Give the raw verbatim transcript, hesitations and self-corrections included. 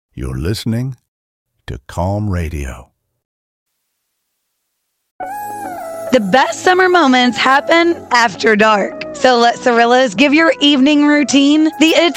You're listening to Calm Radio. The best summer moments happen after dark. So let Cirillos give your evening routine the